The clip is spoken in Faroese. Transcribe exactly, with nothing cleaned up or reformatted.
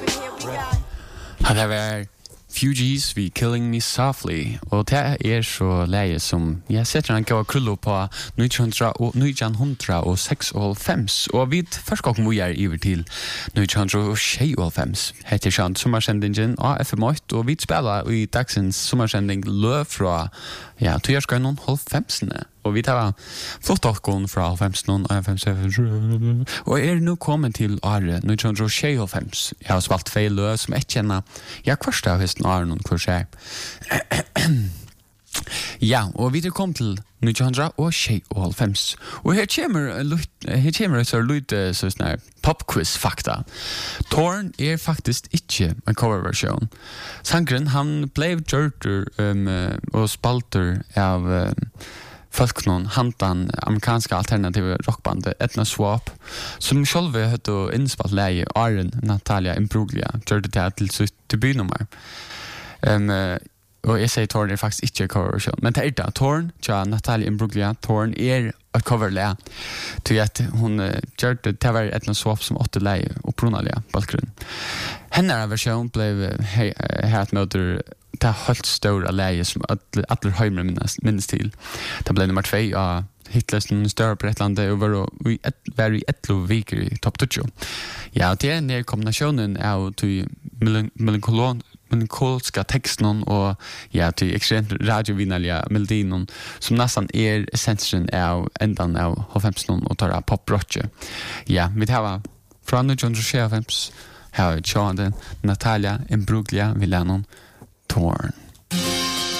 Det var Fugees, We Killing Me Softly, og det er så leie som jeg setter en gav krullo på nitton hundre seksoghalvfems, og vi først gang vi er iver til nitton sjeoghalvfems. Hette kjent sommersendingen av F M åtte, og vi spiller i dagsens sommersending løv fra, ja, tog jeg skal noen halvfemsene. Og vi tar flott alkohol fra halvfemsen og halvfemsen, og er nå kommet til året nitton sjeoghalvfems. Jeg har spalt feil løv som jeg kjenner, ja, hverst av hesten året noen kurs her. Ja, og vi er kommet til nitton sjeoghalvfems. Og her kommer, her kommer et sånn lyd, sånn her popquiz-fakta. Torn er faktisk ikke en coverversjon. Sangren, han ble gjort um, og spalter av um, folk någon hantan amerikanska alternativa rockbandet Etna Swap som själva hade inspalt läge Aaron Natalia Imbruglia gjorde det till sitt debutnummer. Ehm um, och jag säger Torn är faktiskt inte coverversion, men det är det Torn, ja Natalia Imbruglia Torn är ett coverlä till att hon uh, gjorde det var Etna Swap som åtta läge och pronaliga bakgrund. Hennes version blev här med det er helt stora läge som alla höjmer minns, minns till. Det blev nummer två av Hitlersen större på ett land och var i ett var i ett veckor i topp tjugo. Ja, det är när kombinationen av till melankolon melankolska texten och ja, till extremt radiovinaliga melodin som nästan är essensen av ändan av halvfemsen och tar poprock. Ja, vi tar från nitton sjeoghalvfems har vi Natalia Imbruglia Villanon Torn.